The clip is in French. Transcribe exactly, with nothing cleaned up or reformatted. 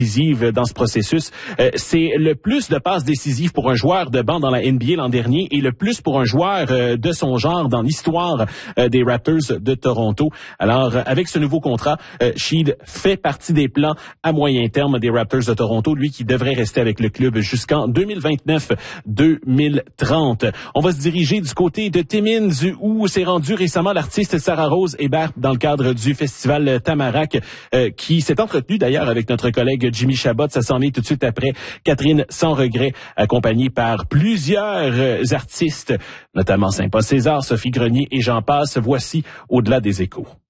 décisive dans ce processus. Euh, c'est le plus de passes décisives pour un joueur de banc dans la N B A l'an dernier et le plus pour un joueur euh, de son genre dans l'histoire euh, des Raptors de Toronto. Alors, euh, avec ce nouveau contrat, euh, Sheed fait partie des plans à moyen terme des Raptors de Toronto, lui qui devrait rester avec le club jusqu'en deux mille vingt-neuf deux mille trente. On va se diriger du côté de Timmins où s'est rendu récemment l'artiste Sarah Rose Hébert dans le cadre du festival Tamarack euh, qui s'est entretenu d'ailleurs avec notre collègue Jimmy Chabot. Ça s'en est tout de suite après Catherine Sans Regret, accompagnée par plusieurs euh, artistes, notamment Saint-Paul César, Sophie Grenier et j'en passe. Voici Au-delà des échos.